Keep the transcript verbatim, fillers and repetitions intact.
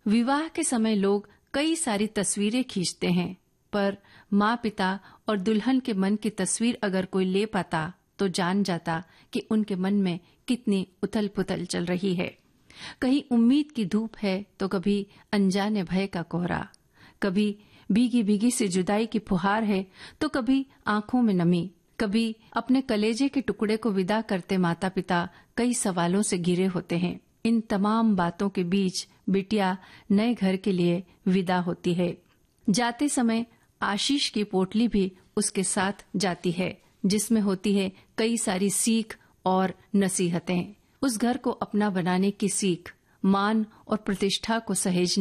विवाह के समय लोग कई सारी तस्वीरें खींचते हैं, पर माँ पिता और दुल्हन के मन की तस्वीर अगर कोई ले पाता तो जान जाता कि उनके मन में कितनी उथल पुथल चल रही है। कहीं उम्मीद की धूप है तो कभी अनजाने भय का कोहरा, कभी भीगी भीगी से जुदाई की फुहार है तो कभी आंखों में नमी, कभी अपने कलेजे के टुकड़े को विदा करते माता पिता कई सवालों से घिरे होते हैं। इन तमाम बातों के बीच बिटिया नए घर के लिए विदा होती है। जाते समय आशीष की पोटली भी उसके साथ जाती है, जिसमें होती है कई सारी सीख और नसीहतें। उस घर को अपना बनाने की सीख, मान और प्रतिष्ठा को सहेजने